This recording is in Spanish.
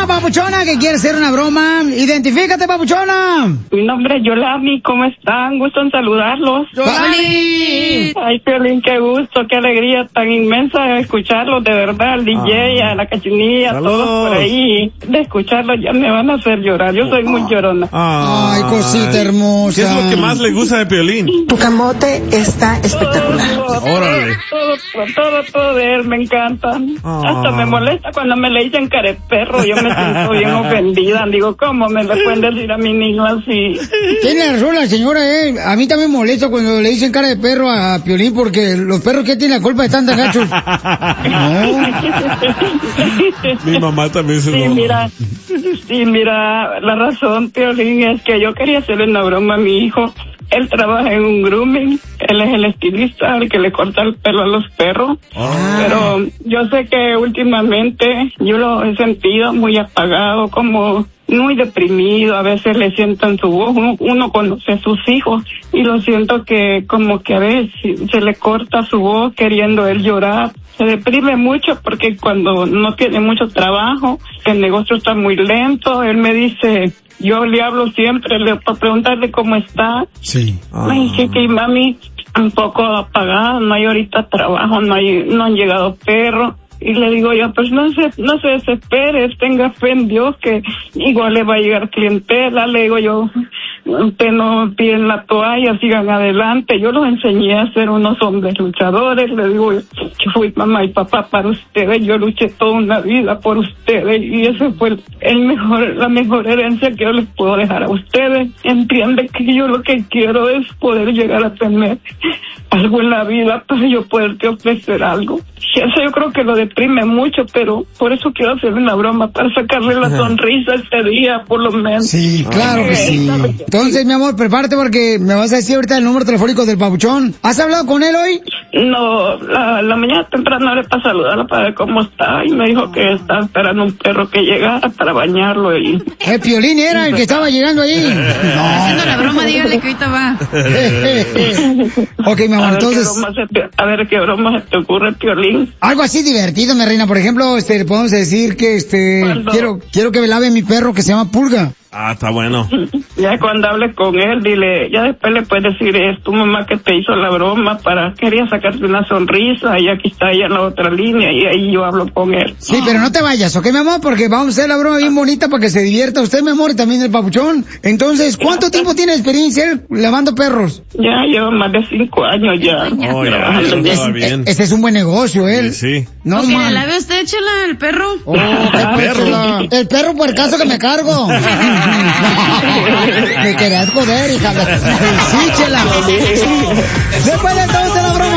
llama Papuchona que quiere hacer una broma. Identifícate, Papuchona. Mi nombre es Yolami, ¿cómo están? Gusto en saludarlos. ¡Yolami! Ay, Piolín, qué gusto, qué alegría tan inmensa escucharlos, de verdad, al DJ, a la Cachinilla, a todos por ahí. De escucharlos ya me van a hacer llorar, yo soy muy llorona. Ay, cosita hermosa. ¿Qué es lo que más le gusta de Piolín? Tu camote está espectacular. Órale. Todo de él me encanta. Hasta me molesta cuando me le dicen careperro, yo me siento bien ofendida. Digo, ¿cómo me le pueden decir a mi niño así? Tiene razón la señora, A mí también me molesta cuando le dicen cara de perro a Piolín, porque los perros que tienen la culpa de tan gachos. Mi mamá también se lo... Mira, la razón, Piolín, es que yo quería hacerle una broma a mi hijo. Él trabaja en un grooming, él es el estilista, el que le corta el pelo a los perros. Pero yo sé que últimamente yo lo he sentido muy apagado, como muy deprimido, a veces le siento en su voz, uno conoce a sus hijos y lo siento que como que a veces se le corta su voz queriendo él llorar. Se deprime mucho porque cuando no tiene mucho trabajo, el negocio está muy lento, él me dice... Yo le hablo siempre para preguntarle cómo está. Sí. Me dice que mami un poco apagada, no hay ahorita trabajo, no han llegado perros. Y le digo yo, pues no se desespere, tenga fe en Dios que igual le va a llegar clientela. Le digo yo, usted no piden la toalla, sigan adelante. Yo los enseñé a ser unos hombres luchadores. Le digo, yo fui mamá y papá para ustedes, yo luché toda una vida por ustedes y ese fue la mejor herencia que yo les puedo dejar a ustedes. Entiende que yo lo que quiero es poder llegar a tener algo en la vida para yo poderte ofrecer algo. Eso yo creo que lo deprime mucho, pero por eso quiero hacerle una broma, para sacarle la sonrisa este día, por lo menos. Sí, claro que sí. Entonces, mi amor, prepárate porque me vas a decir ahorita el número telefónico del Papuchón. ¿Has hablado con él hoy? No, la mañana temprano hablé para saludarla, para ver cómo está, y me dijo que está esperando un perro que llegara para bañarlo. Y... El Piolín era el que estaba llegando ahí. No. Haciendo la broma, dígale que ahorita va. Ok, mi amor, entonces... A ver qué broma se te ocurre, Piolín. Algo así divertido, mi reina. Por ejemplo, podemos decir que quiero que me lave mi perro que se llama Pulga. Ah, está bueno. Ya cuando hables con él, dile, ya después le puedes decir, es tu mamá que te hizo la broma quería sacarte una sonrisa y aquí está ella en la otra línea y ahí yo hablo con él. Sí, pero no te vayas, ¿ok, mi amor? Porque vamos a hacer la broma bien bonita para que se divierta usted, mi amor, y también el Papuchón. Entonces, ¿cuánto tiempo tiene experiencia él lavando perros? Ya lleva más de 5 años ya. Ese es un buen negocio, él. Sí. No, okay, ¿la ve usted, Chela, el perro? El perro por el caso que me cargo. Me querías joder, hija de... Sí, Chela. Después de todo la broma